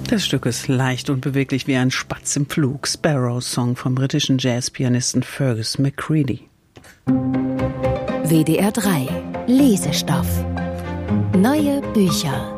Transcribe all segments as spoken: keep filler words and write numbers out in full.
Das Stück ist leicht und beweglich wie ein Spatz im Flug. Sparrows Song vom britischen Jazzpianisten Fergus McCready. W D R drei Lesestoff. Neue Bücher.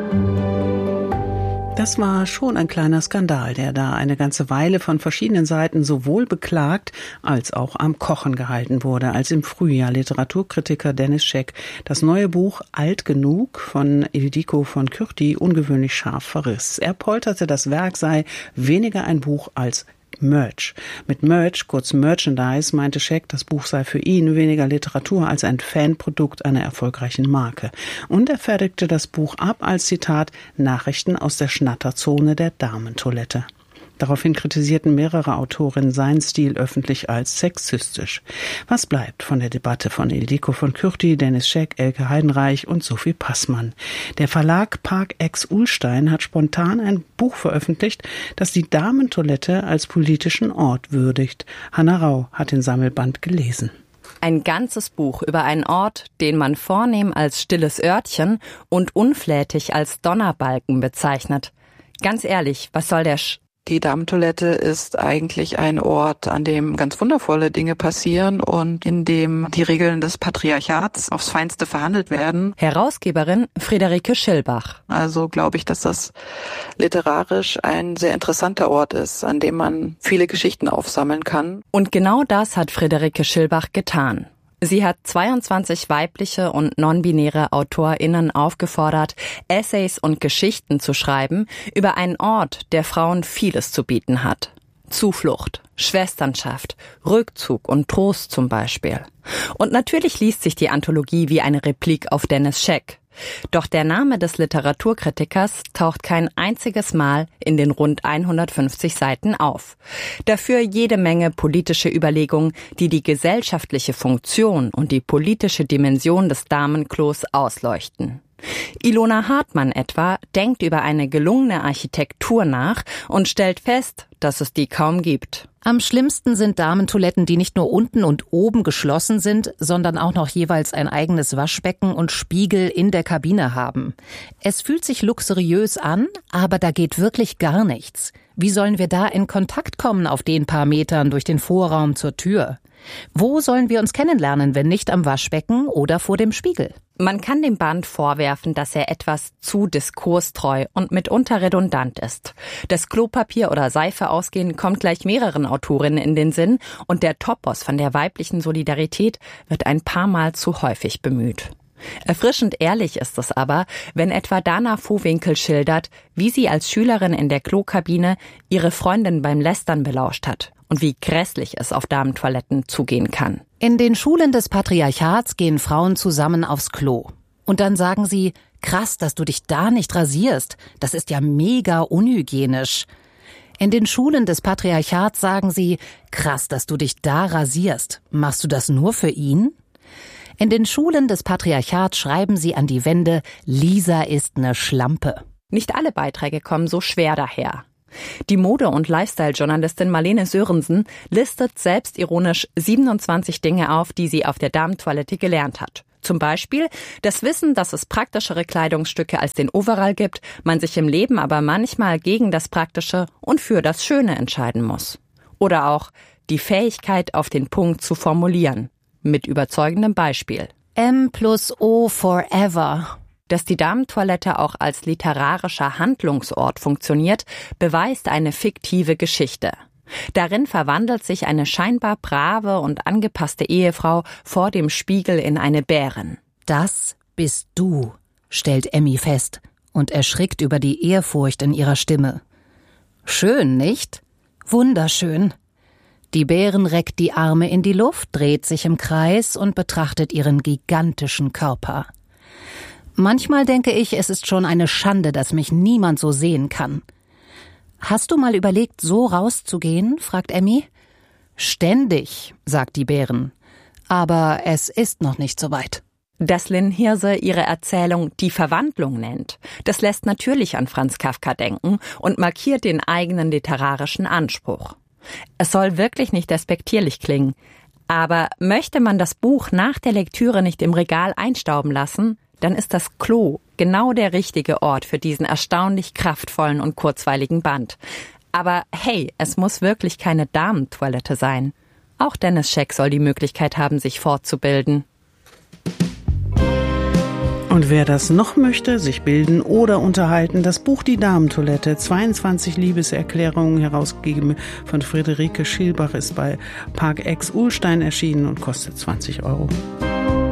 Das war schon ein kleiner Skandal, der da eine ganze Weile von verschiedenen Seiten sowohl beklagt als auch am Kochen gehalten wurde, als im Frühjahr Literaturkritiker Denis Scheck das neue Buch Alt genug von Ildiko von Kürti ungewöhnlich scharf verriss. Er polterte, das Werk sei weniger ein Buch als Merch. Mit Merch, kurz Merchandise, meinte Scheck, das Buch sei für ihn weniger Literatur als ein Fanprodukt einer erfolgreichen Marke. Und er fertigte das Buch ab als, Zitat, Nachrichten aus der Schnatterzone der Damentoilette. Daraufhin kritisierten mehrere Autorinnen seinen Stil öffentlich als sexistisch. Was bleibt von der Debatte von Ildiko von Kürti, Denis Scheck, Elke Heidenreich und Sophie Passmann? Der Verlag Park Ex Ullstein hat spontan ein Buch veröffentlicht, das die Damentoilette als politischen Ort würdigt. Hanna Rau hat den Sammelband gelesen. Ein ganzes Buch über einen Ort, den man vornehm als stilles Örtchen und unflätig als Donnerbalken bezeichnet. Ganz ehrlich, was soll der Sch... Die Damentoilette ist eigentlich ein Ort, an dem ganz wundervolle Dinge passieren und in dem die Regeln des Patriarchats aufs Feinste verhandelt werden. Herausgeberin Friederike Schillbach. Also glaube ich, dass das literarisch ein sehr interessanter Ort ist, an dem man viele Geschichten aufsammeln kann. Und genau das hat Friederike Schillbach getan. Sie hat zweiundzwanzig weibliche und non-binäre AutorInnen aufgefordert, Essays und Geschichten zu schreiben über einen Ort, der Frauen vieles zu bieten hat. Zuflucht, Schwesternschaft, Rückzug und Trost zum Beispiel. Und natürlich liest sich die Anthologie wie eine Replik auf Denis Scheck. Doch der Name des Literaturkritikers taucht kein einziges Mal in den rund hundertfünfzig Seiten auf. Dafür jede Menge politische Überlegungen, die die gesellschaftliche Funktion und die politische Dimension des Damenklos ausleuchten. Ilona Hartmann etwa denkt über eine gelungene Architektur nach und stellt fest, dass es die kaum gibt. Am schlimmsten sind Damentoiletten, die nicht nur unten und oben geschlossen sind, sondern auch noch jeweils ein eigenes Waschbecken und Spiegel in der Kabine haben. Es fühlt sich luxuriös an, aber da geht wirklich gar nichts. Wie sollen wir da in Kontakt kommen auf den paar Metern durch den Vorraum zur Tür? Wo sollen wir uns kennenlernen, wenn nicht am Waschbecken oder vor dem Spiegel? Man kann dem Band vorwerfen, dass er etwas zu diskurstreu und mitunter redundant ist. Das Klopapier oder Seife ausgehen kommt gleich mehreren Autorinnen in den Sinn und der Topos von der weiblichen Solidarität wird ein paar Mal zu häufig bemüht. Erfrischend ehrlich ist es aber, wenn etwa Dana Vohwinkel schildert, wie sie als Schülerin in der Klokabine ihre Freundin beim Lästern belauscht hat und wie grässlich es auf Damentoiletten zugehen kann. In den Schulen des Patriarchats gehen Frauen zusammen aufs Klo. Und dann sagen sie, krass, dass du dich da nicht rasierst. Das ist ja mega unhygienisch. In den Schulen des Patriarchats sagen sie, krass, dass du dich da rasierst. Machst du das nur für ihn? In den Schulen des Patriarchats schreiben sie an die Wände, Lisa ist eine Schlampe. Nicht alle Beiträge kommen so schwer daher. Die Mode- und Lifestyle-Journalistin Marlene Sörensen listet selbstironisch siebenundzwanzig Dinge auf, die sie auf der Damentoilette gelernt hat. Zum Beispiel das Wissen, dass es praktischere Kleidungsstücke als den Overall gibt, man sich im Leben aber manchmal gegen das Praktische und für das Schöne entscheiden muss. Oder auch die Fähigkeit, auf den Punkt zu formulieren. Mit überzeugendem Beispiel. M plus O forever. Dass die Damentoilette auch als literarischer Handlungsort funktioniert, beweist eine fiktive Geschichte. Darin verwandelt sich eine scheinbar brave und angepasste Ehefrau vor dem Spiegel in eine Bärin. Das bist du, stellt Emmy fest und erschrickt über die Ehrfurcht in ihrer Stimme. Schön, nicht? Wunderschön. Die Bärin reckt die Arme in die Luft, dreht sich im Kreis und betrachtet ihren gigantischen Körper. Manchmal denke ich, es ist schon eine Schande, dass mich niemand so sehen kann. Hast du mal überlegt, so rauszugehen? Fragt Emmy. Ständig, sagt die Bärin. Aber es ist noch nicht so weit. Dass Lynn Hirse ihre Erzählung Die Verwandlung nennt, das lässt natürlich an Franz Kafka denken und markiert den eigenen literarischen Anspruch. Es soll wirklich nicht despektierlich klingen, aber möchte man das Buch nach der Lektüre nicht im Regal einstauben lassen, dann ist das Klo genau der richtige Ort für diesen erstaunlich kraftvollen und kurzweiligen Band. Aber hey, es muss wirklich keine Damentoilette sein. Auch Dennis Scheck soll die Möglichkeit haben, sich fortzubilden. Und wer das noch möchte, sich bilden oder unterhalten, das Buch Die Damentoilette, zweiundzwanzig Liebeserklärungen, herausgegeben von Friederike Schilbach, ist bei Park X Ullstein erschienen und kostet zwanzig Euro.